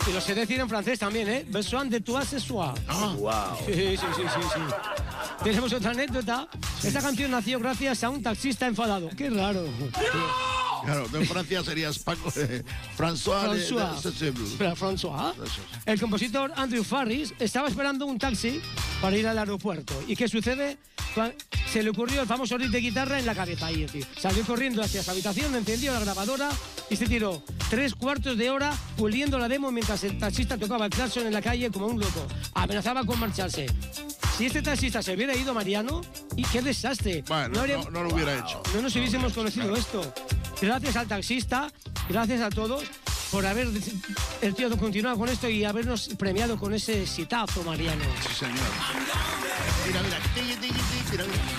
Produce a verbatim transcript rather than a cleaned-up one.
Y lo sé decir en francés también, ¿eh? Besoin de toi ce soir. Ah, Wow. Sí, sí, sí, sí, sí. Tenemos otra anécdota. Esta canción nació gracias a un taxista enfadado. Qué raro. Claro, en Francia serías Paco, eh, François, de- François. de- de- Pero François. Eso es. El compositor Andrew Farris estaba esperando un taxi para ir al aeropuerto. ¿Y qué sucede? Cua- Se le ocurrió el famoso riff de guitarra en la cabeza. Ahí, es decir, salió corriendo hacia su habitación, encendió la grabadora y se tiró tres cuartos de hora puliendo la demo mientras el taxista tocaba el claxon en la calle como un loco. Amenazaba con marcharse. Si este taxista se hubiera ido, Mariano, ¡y qué desastre! Bueno, habría- no, no lo hubiera hecho. no nos hubiésemos conocido claro. esto. Gracias al taxista, gracias a todos por haber el tío continuado con esto y habernos premiado con ese exitazo, Mariano. Sí, señor. Mira, mira. Tiki, tiki, tiki, mira, mira.